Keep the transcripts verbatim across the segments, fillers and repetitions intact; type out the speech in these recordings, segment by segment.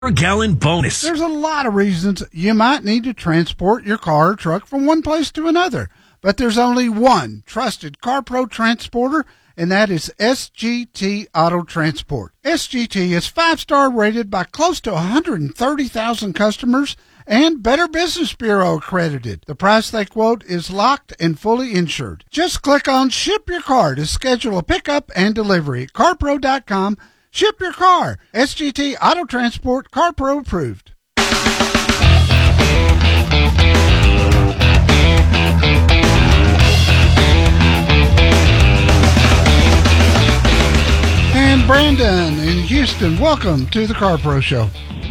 gallon bonus. There's a lot of reasons you might need to transport your car or truck from one place to another, but there's only one trusted CarPro transporter, and that is S G T Auto Transport. S G T is five-star rated by close to one hundred thirty thousand customers and Better Business Bureau accredited. The price they quote is locked and fully insured. Just click on Ship Your Car to schedule a pickup and delivery at carpro dot com. Ship your car. S G T Auto Transport, CarPro approved. And Brandon in Houston, welcome to the CarPro Show.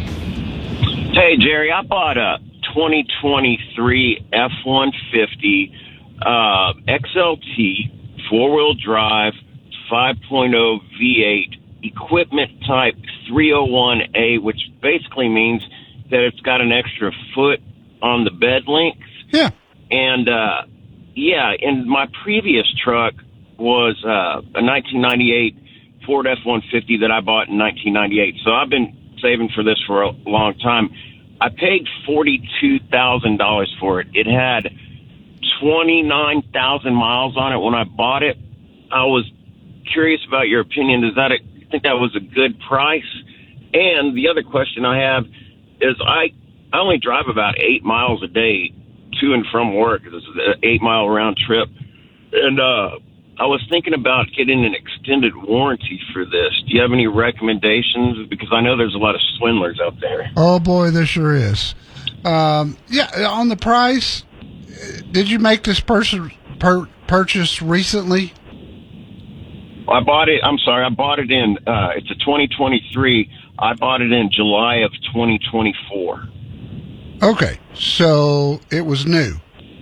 Hey, Jerry, I bought a twenty twenty-three F one fifty uh, X L T, four-wheel drive, five point oh V eight, equipment type three oh one A, which basically means that it's got an extra foot on the bed length. Yeah. And, uh, yeah, and my previous truck was uh, a nineteen ninety-eight Ford F one fifty that I bought in nineteen ninety-eight. So I've been saving for this for a long time. I paid forty-two thousand dollars for it. It had twenty-nine thousand miles on it when I bought it. I was curious about your opinion. Is that a, you think that was a good price? And the other question I have is I, I only drive about eight miles a day to and from work. This is an eight-mile round trip. And uh, I was thinking about getting an extended warranty for this. Do you have any recommendations? Because I know there's a lot of swindlers out there. Oh, boy, there sure is. Um, yeah, on the price, did you make this person per- purchase recently? I bought it. I'm sorry. I bought it in, uh, it's a twenty twenty-three. I bought it in July of twenty twenty-four. Okay. So it was new.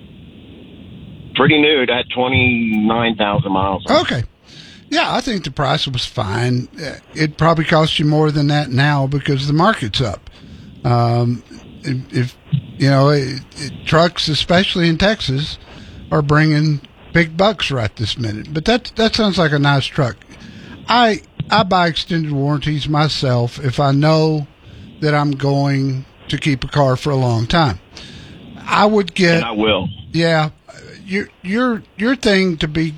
Pretty new. It had twenty-nine thousand miles. Okay. Yeah, I think the price was fine. It probably cost you more than that now because the market's up. Um, if, if you know, it, it, trucks, especially in Texas, are bringing big bucks right this minute. But that that sounds like a nice truck. I I buy extended warranties myself if I know that I'm going to keep a car for a long time. I would get. And I will. Yeah, your your your thing to be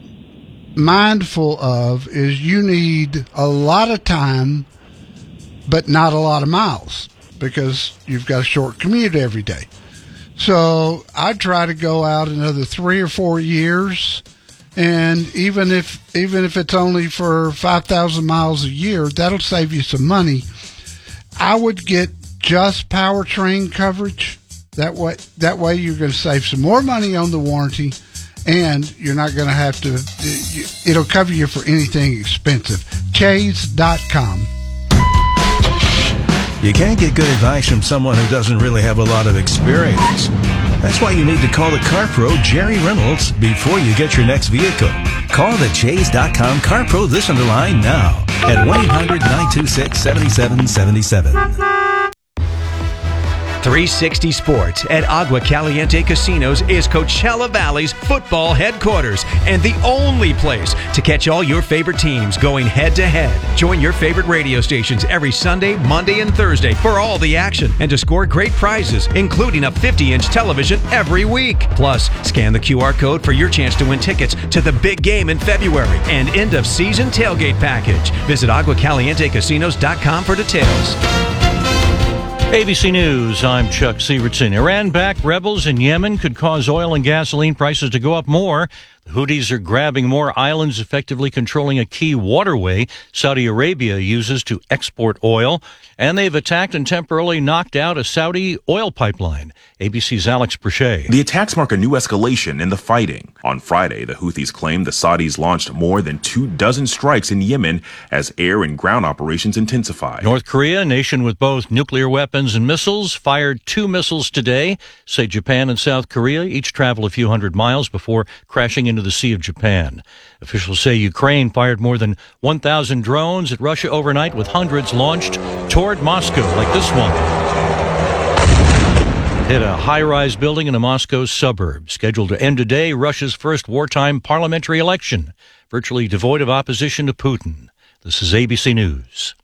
mindful of is you need a lot of time, but not a lot of miles because you've got a short commute every day. So I try to go out another three or four years, and even if even if it's only for five thousand miles a year, that'll save you some money. I would get just powertrain coverage. That way, that way you're going to save some more money on the warranty, and you're not going to have to. It'll cover you for anything expensive. Chase dot com. You can't get good advice from someone who doesn't really have a lot of experience. That's why you need to call the CarPro Jerry Reynolds before you get your next vehicle. Call the Chase dot com CarPro Listener line now at one eight hundred nine two six seven seven seven seven. three sixty Sports at Agua Caliente Casinos is Coachella Valley's football headquarters and the only place to catch all your favorite teams going head-to-head. Join your favorite radio stations every Sunday, Monday, and Thursday for all the action and to score great prizes, including a fifty-inch television every week. Plus, scan the Q R code for your chance to win tickets to the big game in February and end-of-season tailgate package. Visit agua caliente casinos dot com for details. A B C News, I'm Chuck Sievertson. Iran-backed rebels in Yemen could cause oil and gasoline prices to go up more. The Houthis are grabbing more islands, effectively controlling a key waterway Saudi Arabia uses to export oil. And they've attacked and temporarily knocked out a Saudi oil pipeline. A B C's Alex Brachet. The attacks mark a new escalation in the fighting. On Friday, the Houthis claimed the Saudis launched more than two dozen strikes in Yemen as air and ground operations intensified. North Korea, a nation with both nuclear weapons and missiles, fired two missiles today. Say Japan and South Korea each travel a few hundred miles before crashing into the Sea of Japan. Officials say Ukraine fired more than one thousand drones at Russia overnight, with hundreds launched toward Moscow, like this one. Hit a high-rise building in a Moscow suburb. Scheduled to end today, Russia's first wartime parliamentary election, virtually devoid of opposition to Putin. This is A B C News.